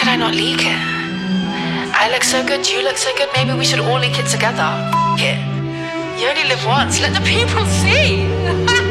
I not leak it? I look so good, you look so good, maybe we should all leak it together. It. You only live once, let the people see.